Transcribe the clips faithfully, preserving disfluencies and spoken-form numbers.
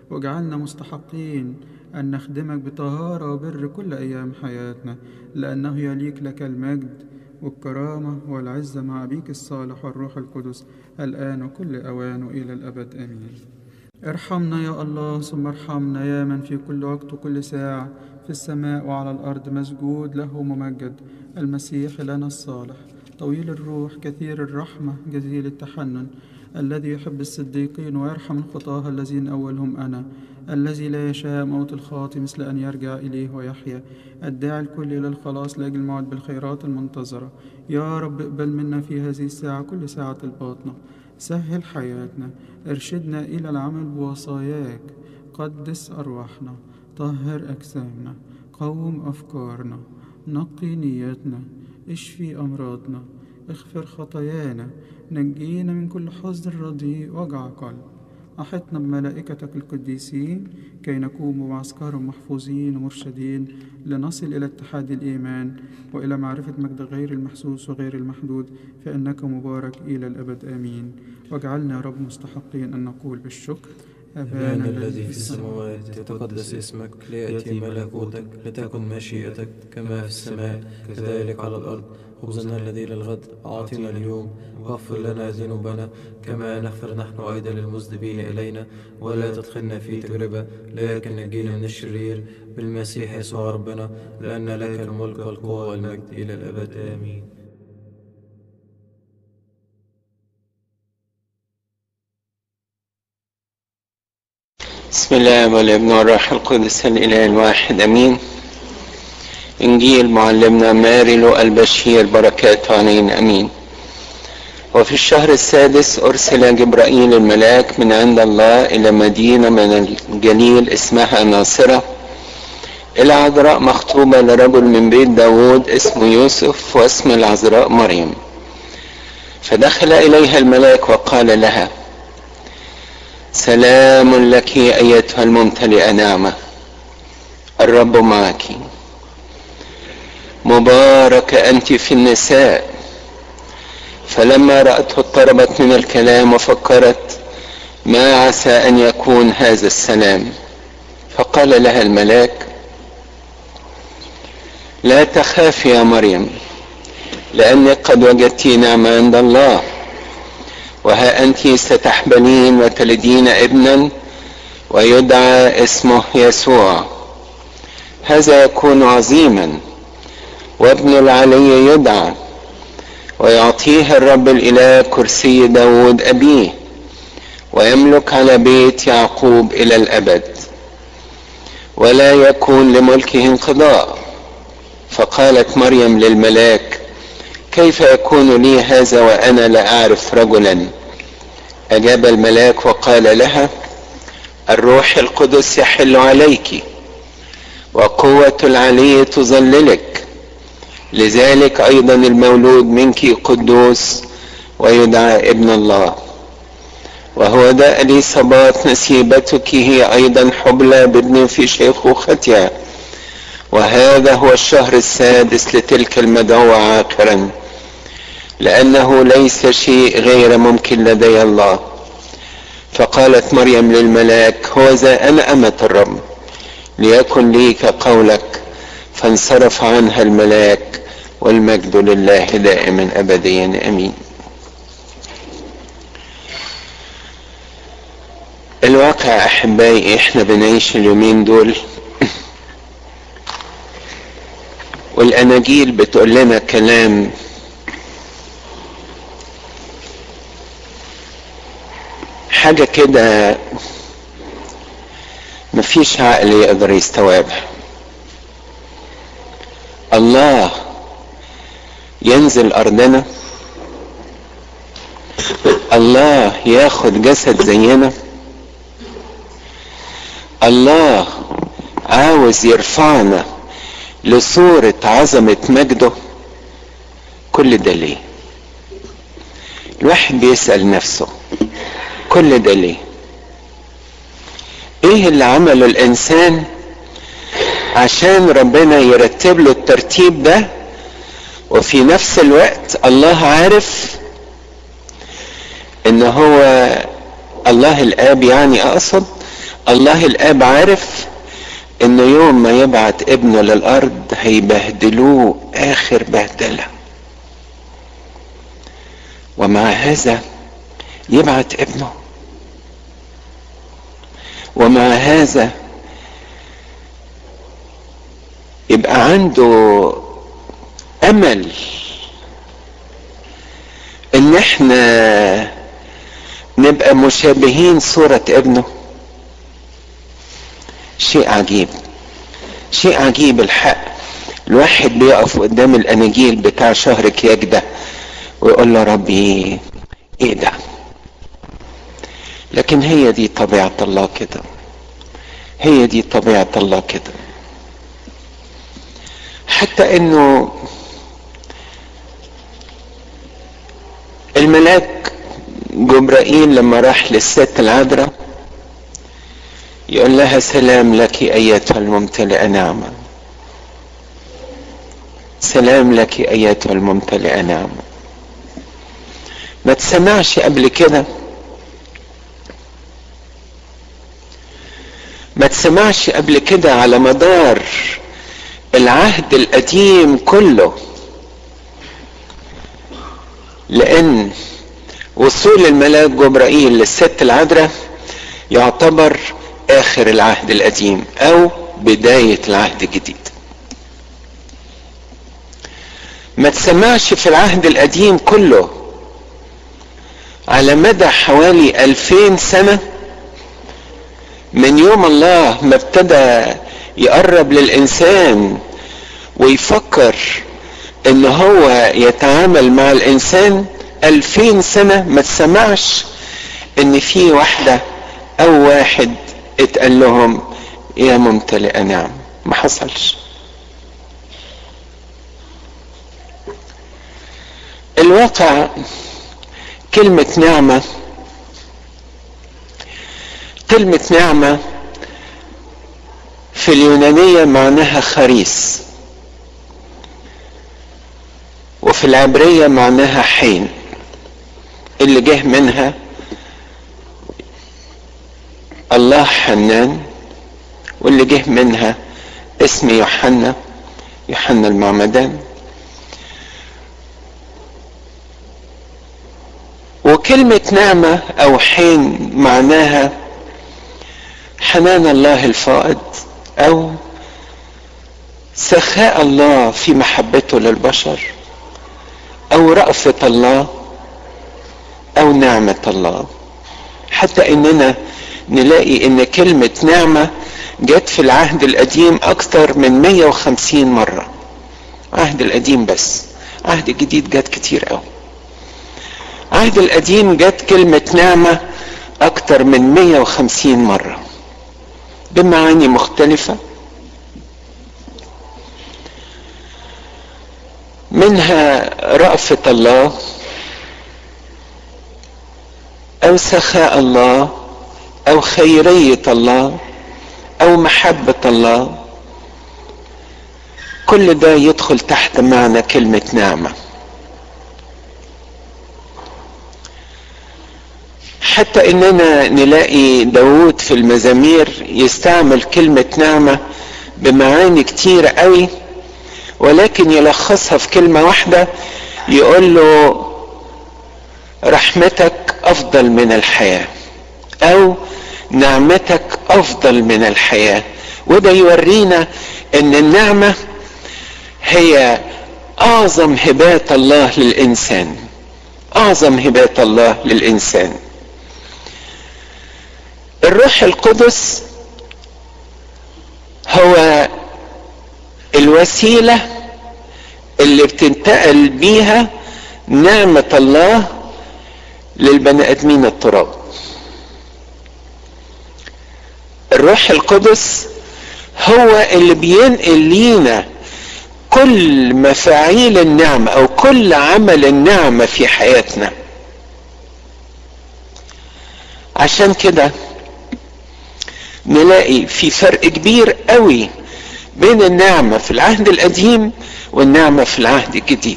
واجعلنا مستحقين أن نخدمك بطهارة وبر كل أيام حياتنا، لأنه يليق لك المجد والكرامة والعزة مع أبيك الصالح والروح القدس الآن وكل أوان وإلى الأبد آمين. ارحمنا يا الله ثم ارحمنا يا من في كل وقت وكل ساعة في السماء وعلى الأرض مسجود له ممجد، المسيح لنا الصالح طويل الروح كثير الرحمة جزيل التحنن، الذي يحب الصديقين ويرحم الخطاة الذين أولهم أنا، الذي لا يشاء موت الخاطئ مثل أن يرجع إليه ويحيا، الداعي الكل إلى الخلاص لأجل الموعد بالخيرات المنتظرة. يا رب اقبل منا في هذه الساعة كل ساعة الباطنة، سهل حياتنا، ارشدنا إلى العمل بوصاياك، قدس أرواحنا، طهر أجسامنا، قوم أفكارنا، نقي نياتنا، اشفي أمراضنا، اغفر خطايانا، نجينا من كل حزن رديء وجع قلب. أحطنا بملائكتك القديسين كي نكون بمعسكرهم محفوظين ومرشدين لنصل إلى اتحاد الإيمان وإلى معرفة مجد غير المحسوس وغير المحدود، فإنك مبارك إلى الأبد آمين. واجعلنا يا رب مستحقين أن نقول بالشكر: أبانا الذي في السماوات يتقدس اسمك، ليأتي ملكوتك، لتكن مشيئتك كما في السماء كذلك على الأرض. خبزنا الذي للغد أعطنا اليوم، واغفر لنا ذنوبنا كما نغفر نحن أيضا للمذنبين إلينا، ولا تدخلنا في تجربة لكن نجينا من الشرير، بالمسيح يسوع ربنا، لأن لك الملك والقوة والمجد إلى الأبد آمين. بسم الله والابن والروح القدس الإله الواحد أمين. إنجيل معلمنا ماريلو البشير بركاته علينا أمين. وفي الشهر السادس أرسل جبرائيل الملاك من عند الله إلى مدينة من الجليل اسمها ناصرة، إلى عذراء مخطوبة لرجل من بيت داود اسمه يوسف، واسم العذراء مريم. فدخل إليها الملاك وقال لها: سلام لك أيتها الممتلئة نعمة، الرب معك، مباركة أنت في النساء. فلما رأته اضطربت من الكلام وفكرت ما عسى أن يكون هذا السلام، فقال لها الملاك: لا تخافي يا مريم، لأنك قد وجدت نعمة عند الله، وها أنت ستحبلين وتلدين ابنا ويدعى اسمه يسوع. هذا يكون عظيما، وابن العلي يدعى، ويعطيه الرب الإله كرسي داود أبيه، ويملك على بيت يعقوب إلى الأبد، ولا يكون لملكه انقضاء. فقالت مريم للملاك: كيف يكون لي هذا وأنا لا أعرف رجلا؟ أجاب الملاك وقال لها: الروح القدس يحل عليك، وقوة العلي تظللك، لذلك أيضا المولود منك قدوس ويدعى ابن الله. وهو ده إليصابات نسيبتك هي أيضا حبلى بابن في شيخوختها، وهذا هو الشهر السادس لتلك المدعوة عاقرا، لأنه ليس شيء غير ممكن لدي الله. فقالت مريم للملاك: هوذا أنا أمة الرب، ليكن لي كقولك. فانصرف عنها الملاك، والمجد لله دائما أبديا أمين. الواقع أحبائي إحنا بنعيش اليومين دول، والأناجيل بتقول لنا كلام حاجة كده مفيش عقل يقدر يستوعبها. الله ينزل أرضنا، الله ياخد جسد زينا، الله عاوز يرفعنا لصورة عظمة مجده. كل ده ليه؟ الواحد بيسأل نفسه كل ده ليه؟ ايه اللي عمله الانسان عشان ربنا يرتب له الترتيب ده، وفي نفس الوقت الله عارف ان هو الله الاب، يعني اقصد الله الاب عارف انه يوم ما يبعت ابنه للارض هيبهدلوه اخر بهدله، ومع هذا يبعت ابنه، ومع هذا يبقى عنده امل ان احنا نبقى مشابهين صورة ابنه. شيء عجيب، شيء عجيب الحق. الواحد بيقف قدام الاناجيل بتاع شهر كياك ده ويقول له ربي ايه ده، لكن هي دي طبيعة الله كده، هي دي طبيعة الله كده. حتى انه الملاك جبرائيل لما راح للست العذراء يقول لها سلام لك ايتها الممتلئة نعمة، سلام لك ايتها الممتلئة نعمة. ما تسمعش قبل كده، ما تسمعش قبل كده على مدار العهد القديم كله، لان وصول الملاك جبرائيل للست العذراء يعتبر اخر العهد القديم او بداية العهد الجديد. ما تسمعش في العهد القديم كله على مدى حوالي الفين سنة من يوم الله ما ابتدى يقرب للإنسان ويفكر ان هو يتعامل مع الإنسان. الفين سنة ما تسمعش ان في واحدة او واحد اتقال لهم يا ممتلئ نعم، ما حصلش. الواقع كلمة نعمة، كلمة نعمة في اليونانية معناها خريس، وفي العبرية معناها حين، اللي جه منها الله حنان، واللي جه منها اسم يوحنا، يوحنا المعمدان. وكلمة نعمة او حين معناها حنان الله الفائض او سخاء الله في محبته للبشر او رأفة الله او نعمة الله. حتى اننا نلاقي ان كلمة نعمة جت في العهد القديم اكتر من مية وخمسين مرة، عهد القديم بس. عهد الجديد جت كتير قوي. عهد القديم جت كلمة نعمة اكتر من مية وخمسين مرة بمعاني مختلفة، منها رأفة الله او سخاء الله او خيرية الله او محبة الله. كل ده يدخل تحت معنى كلمة نعمة. حتى اننا نلاقي داود في المزامير يستعمل كلمة نعمة بمعاني كتيرة قوي، ولكن يلخصها في كلمة واحدة، يقول له رحمتك افضل من الحياة او نعمتك افضل من الحياة. وده يورينا ان النعمة هي اعظم هبات الله للانسان، اعظم هبات الله للانسان. الروح القدس هو الوسيلة اللي بتنتقل بيها نعمة الله للبني ادمين التراب. الروح القدس هو اللي بينقل لينا كل مفاعيل النعمة او كل عمل النعمة في حياتنا. عشان كده نلاقي في فرق كبير قوي بين النعمة في العهد القديم والنعمة في العهد الجديد.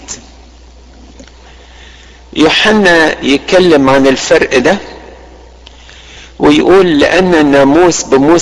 يوحنا يتكلم عن الفرق ده ويقول لأن الناموس بموسى